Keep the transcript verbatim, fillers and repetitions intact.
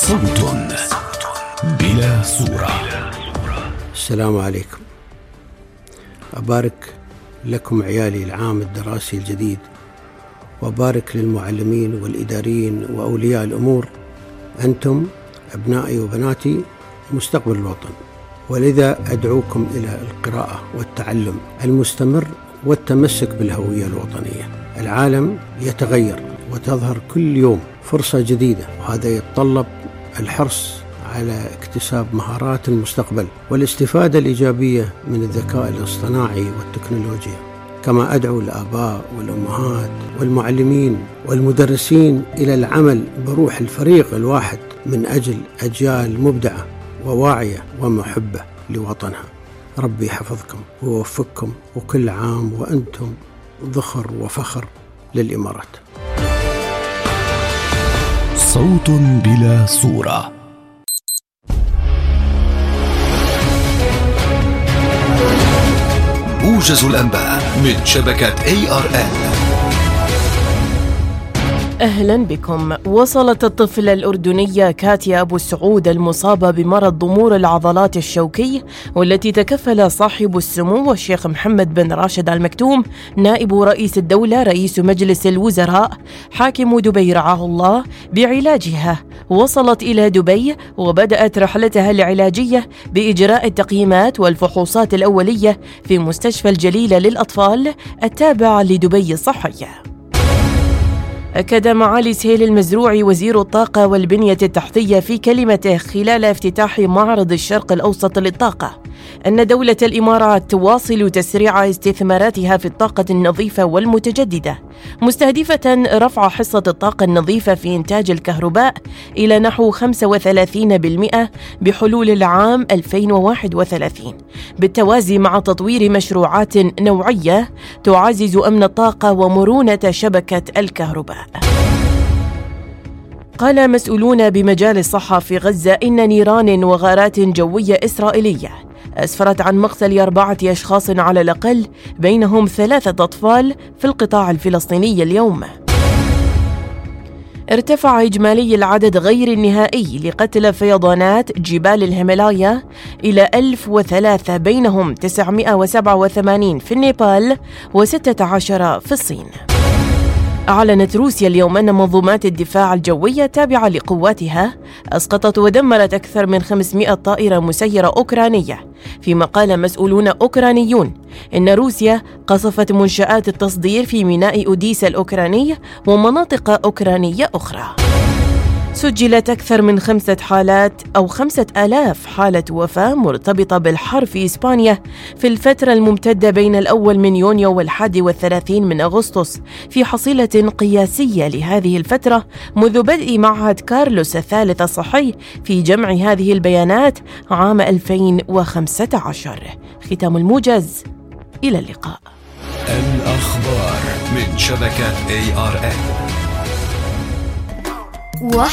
صوت بلا صورة. السلام عليكم. أبارك لكم عيالي العام الدراسي الجديد، وأبارك للمعلمين والإداريين وأولياء الأمور. أنتم أبنائي وبناتي مستقبل الوطن، ولذا أدعوكم إلى القراءة والتعلم المستمر والتمسك بالهوية الوطنية. العالم يتغير وتظهر كل يوم فرصة جديدة، وهذا يتطلب الحرص على اكتساب مهارات المستقبل والاستفادة الإيجابية من الذكاء الاصطناعي والتكنولوجيا. كما أدعو الآباء والأمهات والمعلمين والمدرسين إلى العمل بروح الفريق الواحد من أجل أجيال مبدعة وواعية ومحبة لوطنها. ربي يحفظكم ويوفقكم، وكل عام وأنتم ذخر وفخر للإمارات. صوت بلا صورة. موجز الأنباء من شبكة إيه آر إل. أهلا بكم. وصلت الطفلة الأردنية كاتيا أبو السعود المصابة بمرض ضمور العضلات الشوكي، والتي تكفل صاحب السمو الشيخ محمد بن راشد آل مكتوم نائب رئيس الدولة رئيس مجلس الوزراء حاكم دبي رعاه الله بعلاجها. وصلت إلى دبي وبدأت رحلتها العلاجية بإجراء التقييمات والفحوصات الأولية في مستشفى الجليلة للأطفال التابع لدبي الصحية. أكد معالي سهيل المزروعي وزير الطاقة والبنية التحتية في كلمته خلال افتتاح معرض الشرق الأوسط للطاقة أن دولة الإمارات تواصل تسريع استثماراتها في الطاقة النظيفة والمتجددة، مستهدفة رفع حصة الطاقة النظيفة في إنتاج الكهرباء إلى نحو خمسة وثلاثين بالمئة بحلول العام ألفين وواحد وثلاثين، بالتوازي مع تطوير مشروعات نوعية تعزز أمن الطاقة ومرونة شبكة الكهرباء. قال مسؤولون بمجال الصحة في غزة إن نيران وغارات جوية إسرائيلية أسفرت عن مقتل أربعة أشخاص على الأقل، بينهم ثلاثة أطفال في القطاع الفلسطيني اليوم. ارتفع إجمالي العدد غير النهائي لقتلى فيضانات جبال الهيمالايا إلى ألف وثلاثة، بينهم تسعمئة وسبعة وثمانين في النيبال وستة عشر في الصين. أعلنت روسيا اليوم أن منظومات الدفاع الجوية التابعة لقواتها أسقطت ودمرت أكثر من خمسمئة طائرة مسيرة أوكرانية، فيما قال مسؤولون أوكرانيون إن روسيا قصفت منشآت التصدير في ميناء أوديسا الأوكراني ومناطق أوكرانية أخرى. سجلت أكثر من خمسة حالات أو خمسة آلاف حالة وفاة مرتبطة بالحر في إسبانيا في الفترة الممتدة بين الأول من يونيو والحادي والثلاثين من أغسطس، في حصيلة قياسية لهذه الفترة منذ بدء معهد كارلوس الثالث الصحي في جمع هذه البيانات عام ألفين وخمسة عشر. ختام الموجز، إلى اللقاء. الأخبار من شبكة إيه آر إل.